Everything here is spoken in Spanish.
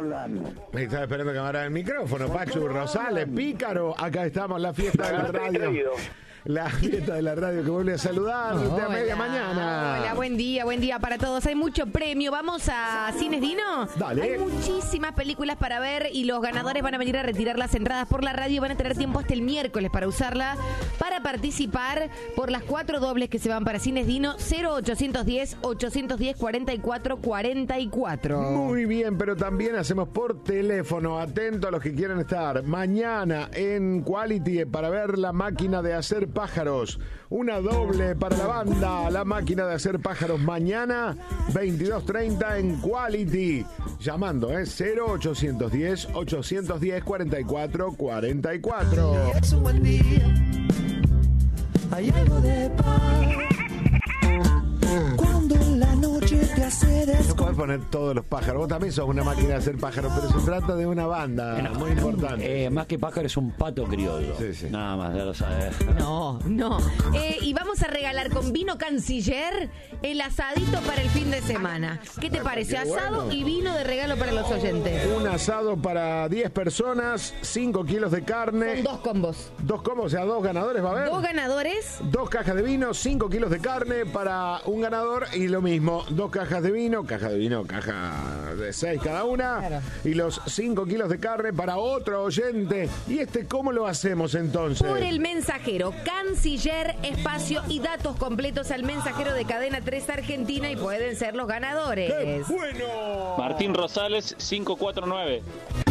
hablando? Me estaba esperando que me abra el micrófono. Pachu Rosales, Pícaro. Acá estamos, la fiesta de la radio. La fiesta de la radio que vuelve a saludar a media mañana. Hola, buen día para todos. Hay mucho premio. ¿Vamos a Cines Dino? Dale. Hay muchísimas películas para ver y los ganadores van a venir a retirar las entradas por la radio y van a tener tiempo hasta el miércoles para usarla, para participar por las 4 dobles que se van para Cines Dino. 0810-810-4444. Muy bien, pero también hacemos por teléfono. Atento a los que quieran estar mañana en Quality para ver La Máquina de Hacer Pájaros. Una doble para la banda La Máquina de Hacer Pájaros mañana 22:30 en Quality. Llamando, 0810-810-4444. Es un buen día, hay algo de paz. Cuando en la noche te hace No podés poner todos los pájaros. Vos también sos una máquina de hacer pájaros, pero se trata de una banda muy importante. Más que pájaro es un pato criollo. Sí. Nada más, ya lo sabes. No. Y vamos a regalar con vino Canciller el asadito para el fin de semana. ¿Qué te parece? Asado y vino de regalo para los oyentes. Un asado para 10 personas, 5 kilos de carne. Son 2 combos. 2 combos, o sea, 2 ganadores va a haber. 2 ganadores. 2 cajas de vino, 5 kilos de carne para un ganador y lo mismo, 2 caja de 6 cada una, Claro. Y los 5 kilos de carne para otro oyente. ¿Y cómo lo hacemos entonces? Por el mensajero, Canciller, espacio y datos completos al mensajero de Cadena 3 Argentina y pueden ser los ganadores. ¡Qué bueno! Martín Rosales 549.